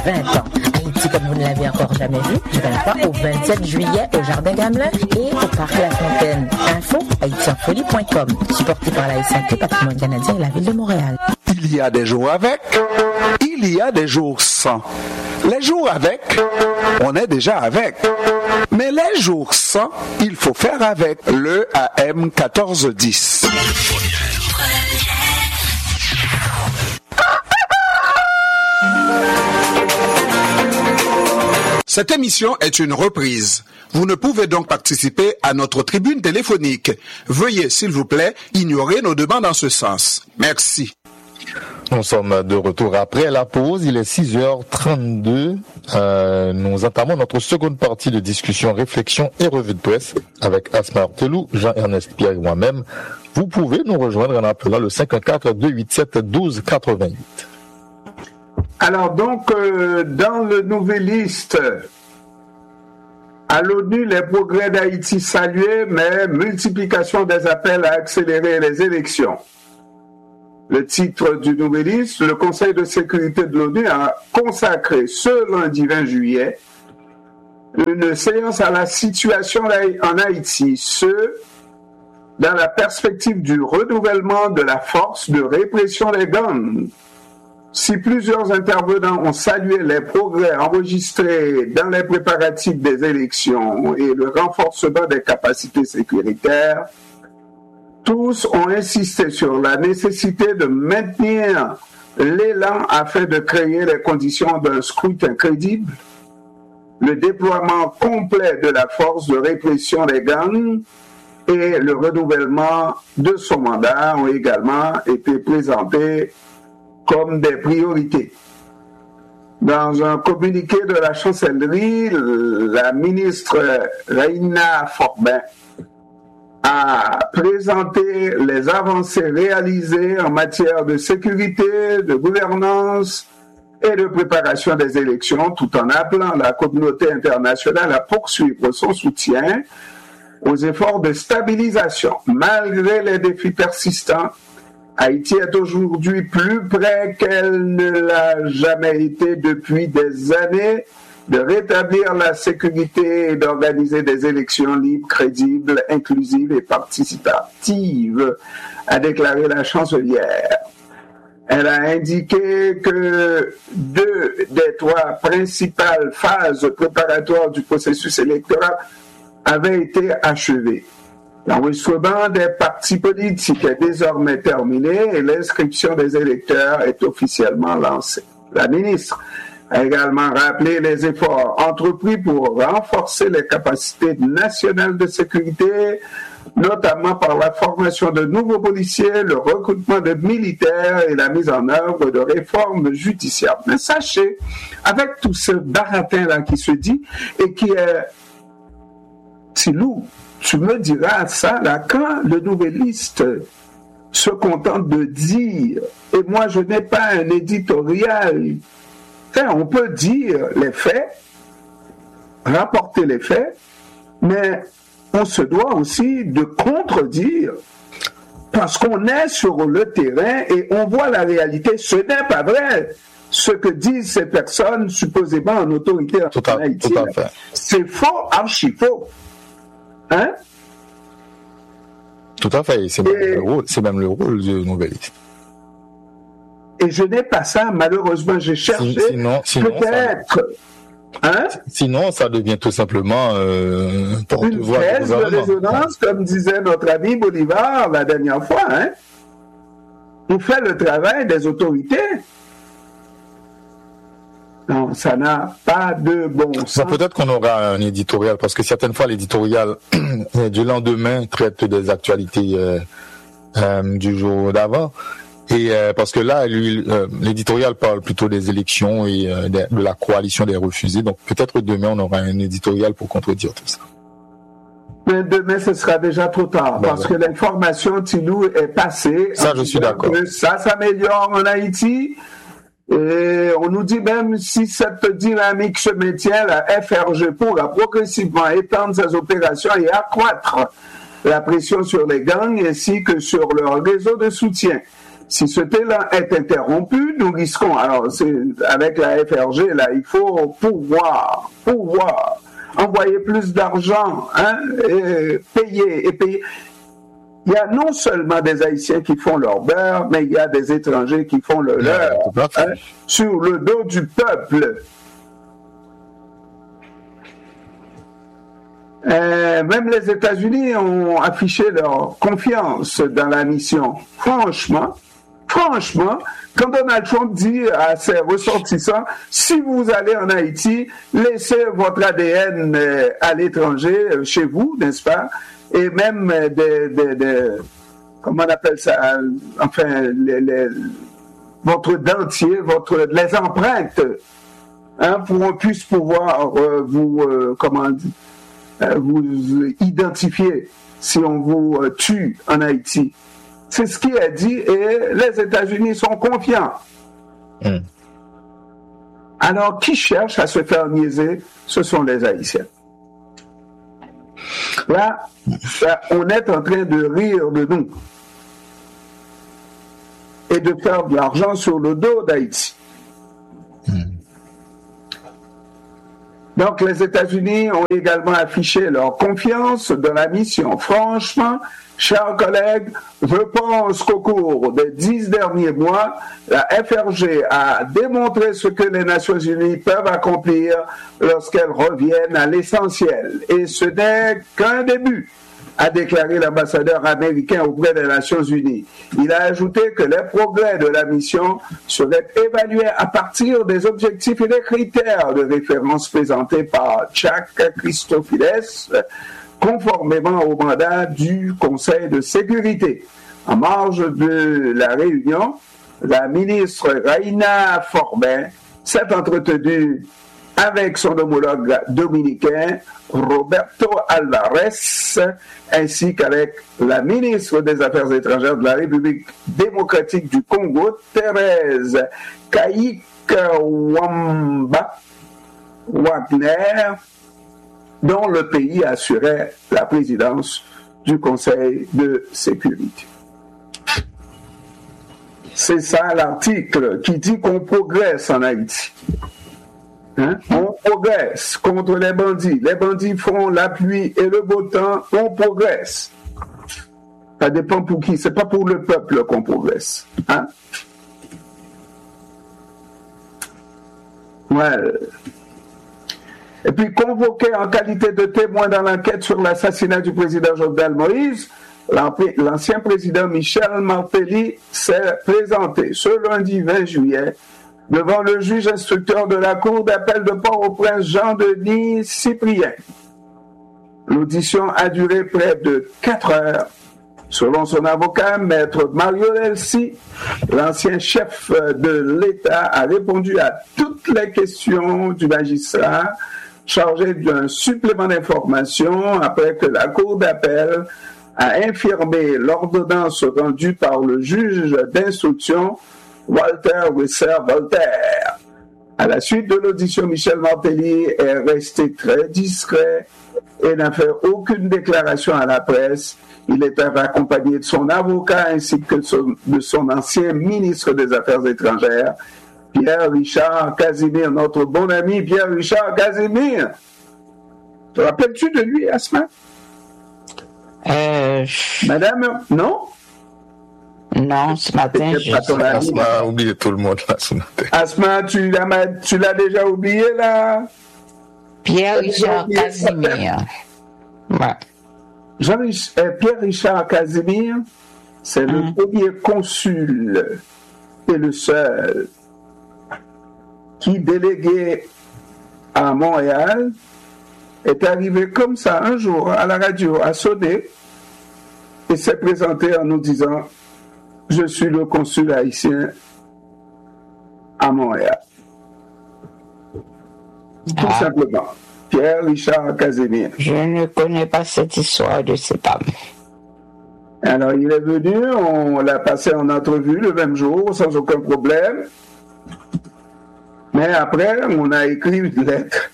20 ans. Haïti comme vous ne l'avez encore jamais vu, du 23 au 27 juillet au Jardin Gamelin et au Parc La Fontaine. Info, haïtienfolie.com, supporté par la SAQ, Patrimoine canadien et la Ville de Montréal. Il y a des jours avec, il y a des jours sans. Les jours avec, on est déjà avec. Mais les jours sans, il faut faire avec le AM 1410. Cette émission est une reprise. Vous ne pouvez donc participer à notre tribune téléphonique. Veuillez, s'il vous plaît, ignorer nos demandes en ce sens. Merci. Nous sommes de retour après la pause. Il est 6h32. Nous entamons notre seconde partie de discussion, réflexion et revue de presse avec Asma Ortelou, Jean-Ernest Pierre et moi-même. Vous pouvez nous rejoindre en appelant le 514-287-1288. Alors donc, dans le Nouvelliste, à l'ONU, les progrès d'Haïti salués, mais multiplication des appels à accélérer les élections. Le titre du Nouvelliste, le Conseil de sécurité de l'ONU a consacré ce lundi 20 juillet une séance à la situation en Haïti, dans la perspective du renouvellement de la force de répression des gangs. Si plusieurs intervenants ont salué les progrès enregistrés dans les préparatifs des élections et le renforcement des capacités sécuritaires, tous ont insisté sur la nécessité de maintenir l'élan afin de créer les conditions d'un scrutin crédible. Le déploiement complet de la force de répression des gangs et le renouvellement de son mandat ont également été présentés comme des priorités. Dans un communiqué de la chancellerie, la ministre Reina Forbin a présenté les avancées réalisées en matière de sécurité, de gouvernance et de préparation des élections, tout en appelant la communauté internationale à poursuivre son soutien aux efforts de stabilisation. Malgré les défis persistants, Haïti est aujourd'hui plus près qu'elle ne l'a jamais été depuis des années de rétablir la sécurité et d'organiser des élections libres, crédibles, inclusives et participatives, a déclaré la chancelière. Elle a indiqué que 2 des 3 principales phases préparatoires du processus électoral avaient été achevées. L'enregistrement des partis politiques est désormais terminé et l'inscription des électeurs est officiellement lancée. La ministre a également rappelé les efforts entrepris pour renforcer les capacités nationales de sécurité, notamment par la formation de nouveaux policiers, le recrutement de militaires et la mise en œuvre de réformes judiciaires. Mais sachez, avec tout ce baratin-là qui se dit et qui est si lourd, tu me diras ça, là, quand le Nouvelliste se contente de dire, et moi je n'ai pas un éditorial, on peut dire les faits, rapporter les faits, mais on se doit aussi de contredire, parce qu'on est sur le terrain et on voit la réalité. Ce n'est pas vrai ce que disent ces personnes supposément en autorité en Haïti. C'est faux, archi faux. Hein? Tout à fait, c'est même le rôle du Nouvelliste. Et je n'ai pas ça, malheureusement, j'ai cherché, peut-être. Sinon, ça devient tout simplement porte-voix du gouvernement. Une caisse de résonance, comme disait notre ami Bolivar la dernière fois. On fait le travail des autorités. Non, ça n'a pas de bon sens. Peut-être qu'on aura un éditorial, parce que certaines fois, l'éditorial du lendemain traite des actualités du jour d'avant. Et parce que là, l'éditorial parle plutôt des élections et de la coalition des refusés. Donc peut-être demain, on aura un éditorial pour contredire tout ça. Mais demain, ce sera déjà trop tard, parce que l'information, Tilou, est passée. Ça, je suis d'accord. Ça s'améliore en Haïti. Et on nous dit même si cette dynamique se maintient, la FRG pourra progressivement étendre ses opérations et accroître la pression sur les gangs ainsi que sur leur réseau de soutien. Si ce élan est interrompu, nous risquons, alors avec la FRG, là, il faut pouvoir envoyer plus d'argent, et payer. Il y a non seulement des Haïtiens qui font leur beurre, mais il y a des étrangers qui font le leur, sur le dos du peuple. Même les États-Unis ont affiché leur confiance dans la mission. Franchement, quand Donald Trump dit à ses ressortissants, si vous allez en Haïti, laissez votre ADN à l'étranger, chez vous, n'est-ce pas? Et même comment on appelle ça? Enfin, votre dentier, les empreintes, pour qu'on puisse pouvoir vous identifier si on vous tue en Haïti. C'est ce qui est dit et les États-Unis sont confiants. Alors, qui cherche à se faire niaiser? Ce sont les Haïtiens. Là, on est en train de rire de nous et de faire de l'argent sur le dos d'Haïti. Donc, les États-Unis ont également affiché leur confiance dans la mission. Franchement, chers collègues, je pense qu'au cours des 10 derniers mois, la FRG a démontré ce que les Nations Unies peuvent accomplir lorsqu'elles reviennent à l'essentiel. Et ce n'est qu'un début, a déclaré l'ambassadeur américain auprès des Nations Unies. Il a ajouté que les progrès de la mission seraient évalués à partir des objectifs et des critères de référence présentés par Jack Christofiles, conformément au mandat du Conseil de sécurité. En marge de la réunion, la ministre Raina Forbin s'est entretenue avec son homologue dominicain Roberto Alvarez, ainsi qu'avec la ministre des Affaires étrangères de la République démocratique du Congo, Thérèse Kaïk-Wamba Wagner, dont le pays assurait la présidence du Conseil de sécurité. C'est ça l'article qui dit qu'on progresse en Haïti. On progresse contre les bandits. Les bandits font la pluie et le beau temps. On progresse. Ça dépend pour qui. C'est pas pour le peuple qu'on progresse. Ouais. Et puis, convoqué en qualité de témoin dans l'enquête sur l'assassinat du président Jovenel Moïse, l'ancien président Michel Martelly s'est présenté ce lundi 20 juillet devant le juge instructeur de la Cour d'appel de Port-au-Prince, Jean-Denis Cyprien. L'audition a duré près de 4 heures. Selon son avocat, maître Mario Elsi, l'ancien chef de l'État a répondu à toutes les questions du magistrat chargé d'un supplément d'information après que la Cour d'appel a infirmé l'ordonnance rendue par le juge d'instruction Walter Wisser-Voltaire. À la suite de l'audition, Michel Martelly est resté très discret et n'a fait aucune déclaration à la presse. Il était accompagné de son avocat ainsi que de son ancien ministre des Affaires étrangères, Pierre-Richard Casimir, notre bon ami Pierre-Richard Casimir. Te rappelles-tu de lui, Asma? Madame, non? Non, ce matin, Asma a oublié tout le monde là ce matin. Asma, tu l'as déjà oublié là? Pierre-Richard Casimir. Ouais. Pierre-Richard Casimir, c'est le premier consul et le seul qui, délégué à Montréal, est arrivé comme ça un jour à la radio, a sonné et s'est présenté en nous disant: je suis le consul haïtien à Montréal. Tout simplement. Pierre-Richard Casimir. Je ne connais pas cette histoire de cet homme. Alors, il est venu, on l'a passé en entrevue le même jour, sans aucun problème. Mais après, on a écrit une lettre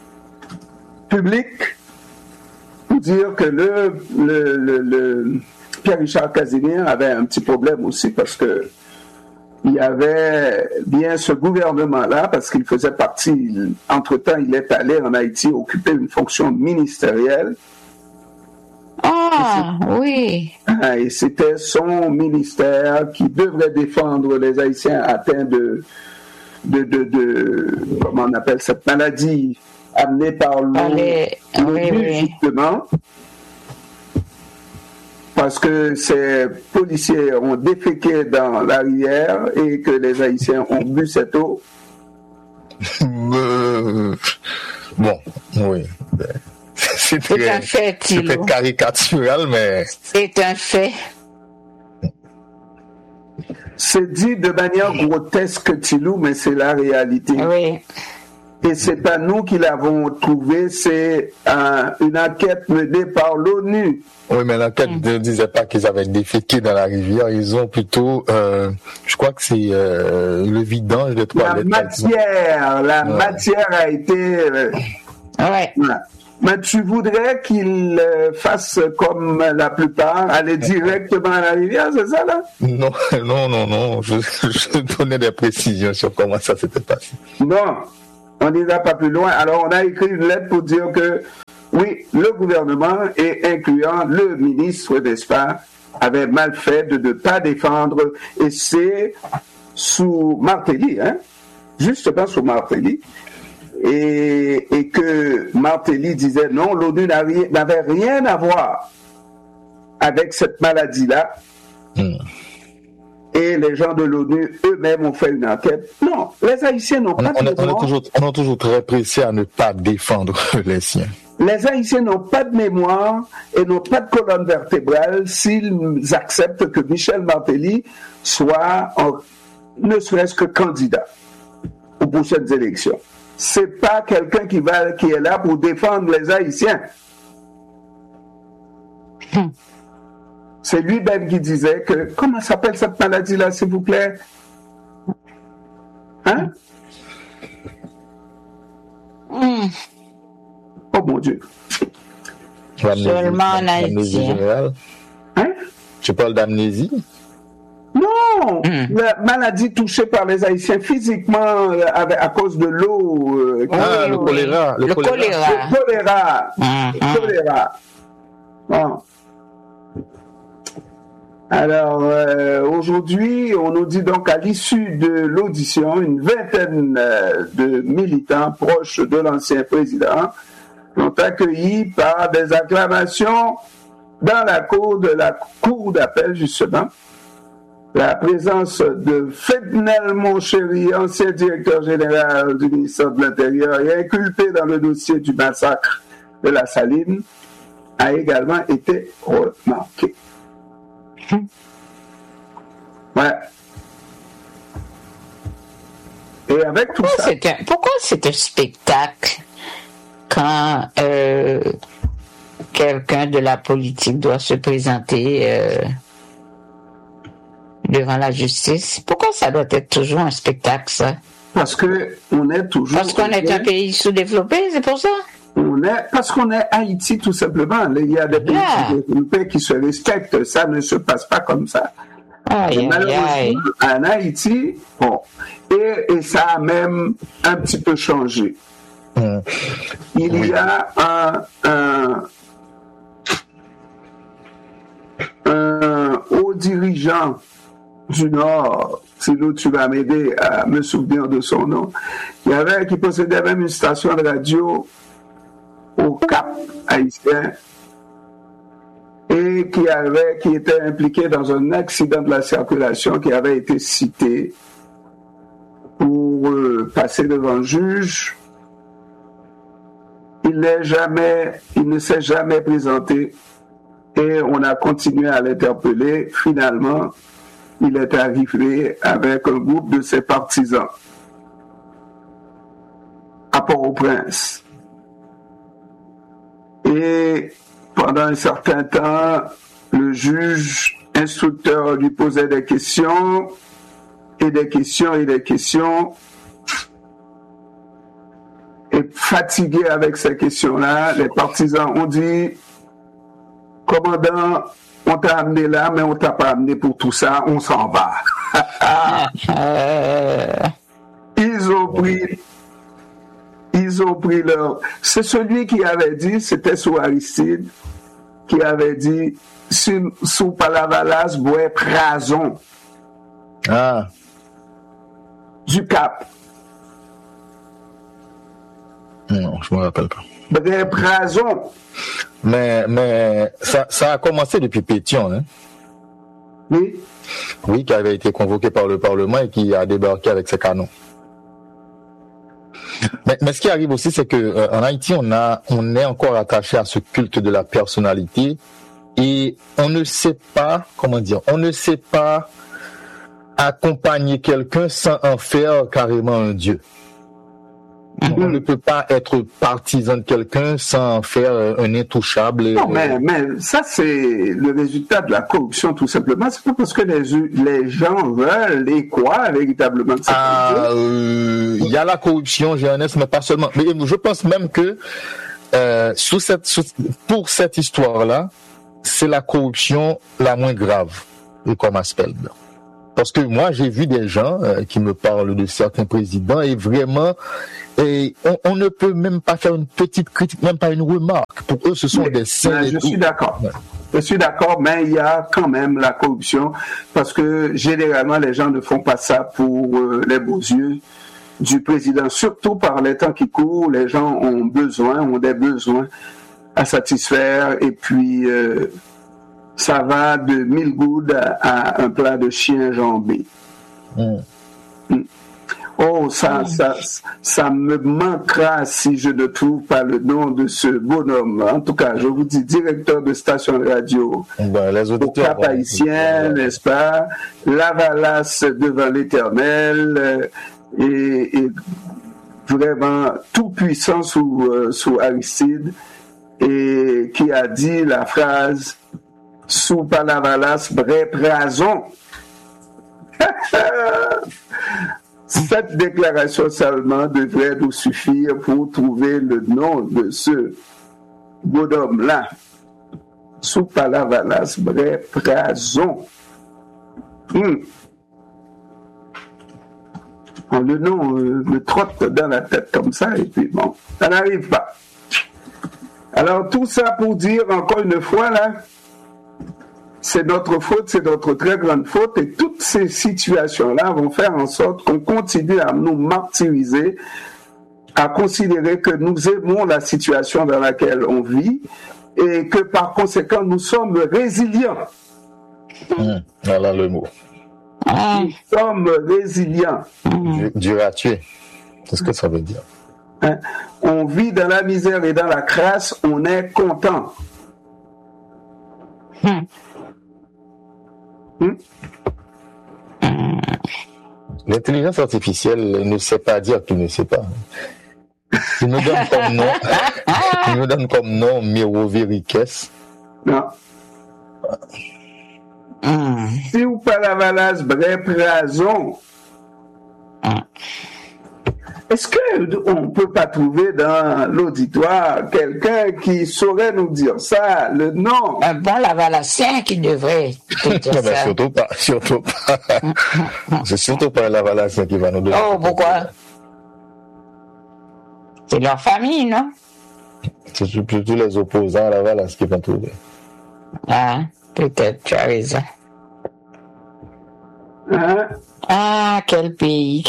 publique pour dire que Pierre-Richard Casimir avait un petit problème aussi parce que il y avait bien ce gouvernement-là, parce qu'il faisait partie, entre-temps, il est allé en Haïti occuper une fonction ministérielle. Ah, oui. Et c'était son ministère qui devrait défendre les Haïtiens atteints de comment on appelle cette maladie amenée par l'eau, justement. Parce que ces policiers ont déféqué dans la rivière et que les Haïtiens ont bu cette eau. Bon, oui. C'est un fait, c'est peut-être caricatural, mais... C'est un fait. C'est dit de manière grotesque, Tilou, mais c'est la réalité. Oui. Et c'est pas nous qui l'avons trouvé, c'est une enquête menée par l'ONU. Oui, mais l'enquête ne disait pas qu'ils avaient déféqué dans la rivière. Ils ont plutôt, je crois que c'est le vidange de toilettes. La matière a été... Ouais. Voilà. Mais tu voudrais qu'ils fassent comme la plupart, aller directement à la rivière, c'est ça là? Non. Je donnais des précisions sur comment ça s'était passé. Non, on n'ira pas plus loin. Alors on a écrit une lettre pour dire que oui, le gouvernement, et incluant le ministre, n'est-ce pas, avait mal fait de ne pas défendre, et c'est sous Martelly, hein, justement sous Martelly. Et que Martelly disait non, l'ONU n'avait rien à voir avec cette maladie-là. Et les gens de l'ONU eux-mêmes ont fait une enquête. Non, les Haïtiens n'ont pas de mémoire. On est toujours très pressés à ne pas défendre les siens. Les Haïtiens n'ont pas de mémoire et n'ont pas de colonne vertébrale s'ils acceptent que Michel Martelly soit ne serait-ce que candidat aux prochaines élections. C'est pas quelqu'un qui est là pour défendre les Haïtiens. C'est lui-même qui disait que, comment s'appelle cette maladie-là, s'il vous plaît? Hein? Oh mon Dieu. Seulement en Haïti. Hein? Tu parles d'amnésie? Non, la maladie touchée par les Haïtiens physiquement à cause de l'eau. Le choléra. Le choléra. Le choléra. Bon. Alors, aujourd'hui, on nous dit donc à l'issue de l'audition, une vingtaine de militants proches de l'ancien président sont accueillis par des acclamations dans la cour de la cour d'appel, justement. La présence de Fednel Monchéry, ancien directeur général du ministère de l'Intérieur et inculpé dans le dossier du massacre de la Saline, a également été remarqué. Ouais. Et avec tout ça... Pourquoi c'est un spectacle quand quelqu'un de la politique doit se présenter... devant la justice? Pourquoi ça doit être toujours un spectacle, ça? Parce qu'on est un pays sous-développé, c'est pour ça? Parce qu'on est Haïti, tout simplement. Il y a des pays sous-développés qui se respectent. Ça ne se passe pas comme ça. Malheureusement, en Haïti, bon, et ça a même un petit peu changé. Il y a un haut dirigeant du Nord, sinon tu vas m'aider à me souvenir de son nom, qui possédait même une station de radio au Cap haïtien et qui était impliqué dans un accident de la circulation qui avait été cité pour passer devant le juge. Il ne s'est jamais présenté et on a continué à l'interpeller. Finalement, il est arrivé avec un groupe de ses partisans à Port-au-Prince. Et pendant un certain temps, le juge instructeur lui posait des questions, et des questions, et des questions. Et fatigué avec ces questions-là, les partisans ont dit « Commandant, on t'a amené là, mais on t'a pas amené pour tout ça, on s'en va. Ils ont pris leur... C'est celui qui avait dit, c'était sous Aristide, qui avait dit, sous Palavalas, bois prason. Ah. Du Cap. Non, je me rappelle pas. Bois prason. Mais ça a commencé depuis Pétion, hein? Oui. Oui, qui avait été convoqué par le Parlement et qui a débarqué avec ses canons. Mais ce qui arrive aussi, c'est que en Haïti, on est encore attaché à ce culte de la personnalité et on ne sait pas, on ne sait pas accompagner quelqu'un sans en faire carrément un dieu. On ne peut pas être partisan de quelqu'un sans en faire un intouchable. Non, mais ça, c'est le résultat de la corruption, tout simplement. C'est pas parce que les gens veulent et croient véritablement que c'est il y a la corruption, Jeunesse, mais pas seulement. Mais je pense même que pour cette histoire-là, c'est la corruption la moins grave comme aspect. Parce que moi, j'ai vu des gens qui me parlent de certains présidents et vraiment, on ne peut même pas faire une petite critique, même pas une remarque. Pour eux, ce sont des saints. Je suis d'accord. Je suis d'accord, mais il y a quand même la corruption parce que généralement, les gens ne font pas ça pour les beaux yeux du président. Surtout par les temps qui courent, les gens ont des besoins à satisfaire et puis... ça va de 1000 gouttes à un plat de chien jambé. Oh, ça me manquera si je ne trouve pas le nom de ce bonhomme. En tout cas, je vous dis, directeur de station de radio au Cap Haïtien, n'est-ce pas? Lavalas devant l'Éternel et vraiment tout puissant sous Aristide et qui a dit la phrase sous Palavalas, bref, raison. Cette déclaration seulement devrait nous suffire pour trouver le nom de ce bonhomme-là. Sous Palavalas, bref, raison. Le nom me trotte dans la tête comme ça, et puis bon, ça n'arrive pas. Alors, tout ça pour dire, encore une fois, là, c'est notre faute, c'est notre très grande faute, et toutes ces situations-là vont faire en sorte qu'on continue à nous martyriser, à considérer que nous aimons la situation dans laquelle on vit, et que par conséquent, nous sommes résilients. Voilà le mot. Nous sommes résilients. Dur à tuer. C'est ce que ça veut dire. On vit dans la misère et dans la crasse, on est content. L'intelligence artificielle ne sait pas dire qu'il ne sait pas. Il nous donne comme nom, Mirovirikes. Non. Si vous Palavalas, bref, raison. Est-ce qu'on ne peut pas trouver dans l'auditoire quelqu'un qui saurait nous dire ça, le nom? Un bon Lavalassien qui devrait te dire ça. Surtout pas. C'est surtout pas un Lavalassien qui va nous donner. Oh, pourquoi? C'est leur famille, non? C'est surtout les opposants à Lavalas qui vont trouver. Ah, peut-être, tu as raison. Quel pays.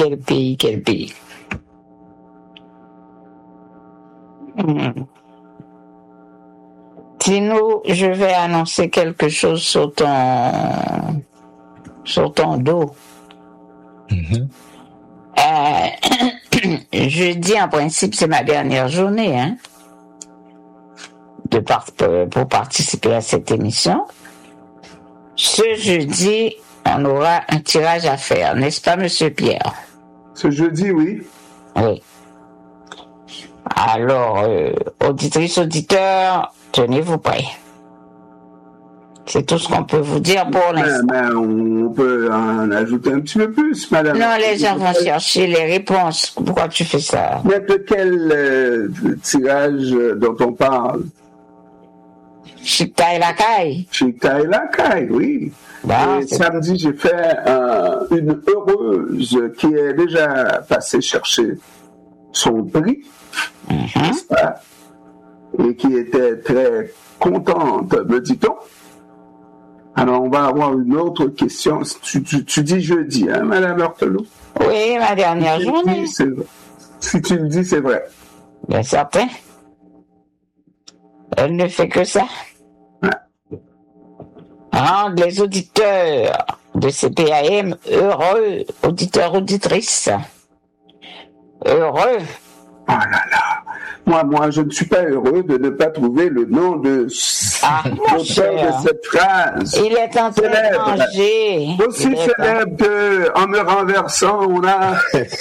Sinon, je vais annoncer quelque chose sur ton dos. Jeudi, en principe, c'est ma dernière journée, hein, pour participer à cette émission. Ce jeudi, on aura un tirage à faire, n'est-ce pas, Monsieur Pierre? Ce jeudi, oui. Oui. Alors, auditrices, auditeurs, tenez-vous prêts. C'est tout ce qu'on peut vous dire pour l'instant. Mais on peut en ajouter un petit peu plus, madame. Non, les gens vont chercher les réponses. Pourquoi tu fais ça? Mais de quel tirage dont on parle? Chita et la caille. Chita et la caille, oui. Et samedi, j'ai fait une heureuse qui est déjà passée chercher son prix, n'est-ce pas? Et qui était très contente, me dit-on. Alors, on va avoir une autre question. Tu dis jeudi, hein, Madame Berthelot? Oui, ma dernière journée. Si tu le dis, c'est vrai. Bien certain. Elle ne fait que ça. Rendre les auditeurs de CPAM heureux, auditeurs, auditrices. Heureux. Oh là là. Moi, je ne suis pas heureux de ne pas trouver le nom de l'auteur de cette phrase. Il est en train de manger. Aussi célèbre qu'en me renversant, on a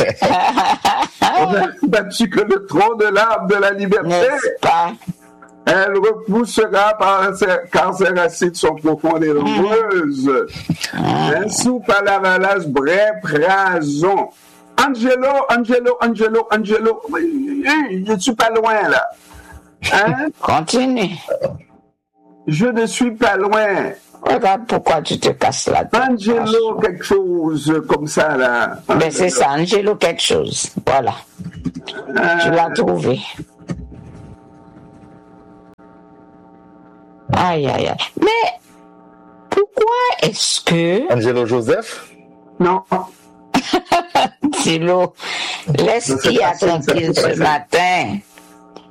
battu que le tronc de l'arbre de la liberté. N'est-ce pas? Elle repoussera car ses racines sont profondes et nombreuses. Un soupe à la valasse, bref, rason. Angelo. Je ne suis pas loin, là. Hein? Continue. Je ne suis pas loin. Regarde pourquoi tu te casses la tête. Angelo, quelque chose comme ça, là. Mais c'est ça, Angelo quelque chose. Voilà. Tu l'as trouvé. Aïe. Mais pourquoi est-ce que... Angelo Joseph? Non. Angelo, laisse-qui tranquille ce matin.